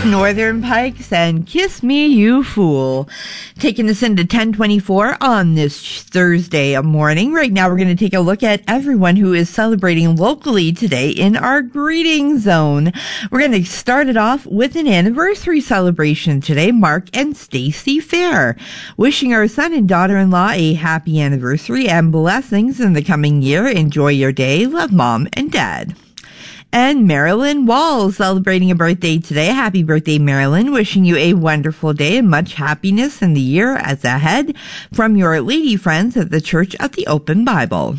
Northern Pikes and Kiss Me You Fool. Taking us into 1024 on this Thursday morning. Right now we're going to take a look at everyone who is celebrating locally today in our greeting zone. We're going to start it off with an anniversary celebration today. Mark and Stacy Fair. Wishing our son and daughter-in-law a happy anniversary and blessings in the coming year. Enjoy your day. Love, Mom and Dad. And Marilyn Wall celebrating a birthday today. Happy birthday, Marilyn. Wishing you a wonderful day and much happiness in the year as ahead from your lady friends at the Church of the Open Bible.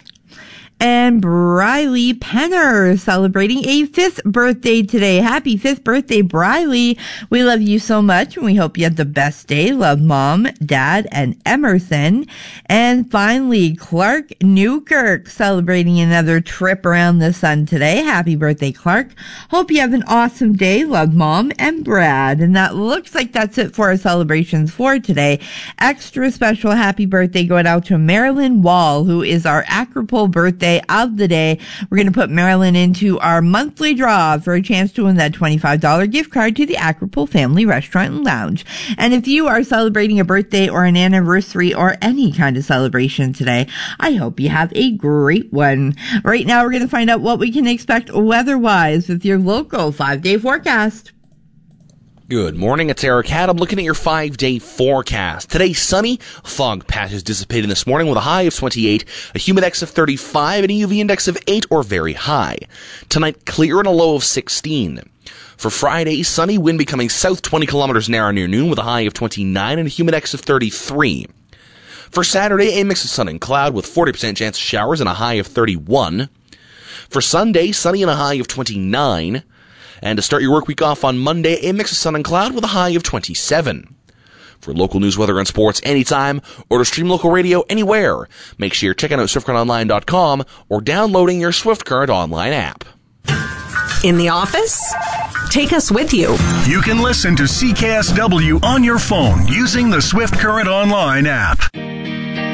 And Briley Penner celebrating a 5th birthday today. Happy 5th birthday, Briley. We love you so much and we hope you have the best day. Love, Mom, Dad, and Emerson. And finally, Clark Newkirk celebrating another trip around the sun today. Happy birthday, Clark. Hope you have an awesome day. Love, Mom and Brad. And that looks like that's it for our celebrations for today. Extra special happy birthday going out to Marilyn Wall, who is our Acropole birthday of the day. We're going to put Marilyn into our monthly draw for a chance to win that $25 gift card to the Acropole Family Restaurant and Lounge. And if you are celebrating a birthday or an anniversary or any kind of celebration today, I hope you have a great one. Right now, we're going to find out what we can expect weather-wise with your local 5-day forecast. Good morning, it's Eric Haddam looking at your 5-day forecast. Today, sunny, fog patches dissipating this morning with a high of 28, a humidex of 35, and a UV index of 8 or very high. Tonight, clear and a low of 16. For Friday, sunny, wind becoming south 20 kilometers an hour near noon with a high of 29 and a humidex of 33. For Saturday, a mix of sun and cloud with 40% chance of showers and a high of 31. For Sunday, sunny and a high of 29. And to start your work week off on Monday, a mix of sun and cloud with a high of 27. For local news, weather, and sports anytime, or to stream local radio anywhere, make sure you're checking out SwiftCurrentOnline.com or downloading your SwiftCurrent Online app. In the office? Take us with you. You can listen to CKSW on your phone using the SwiftCurrent Online app.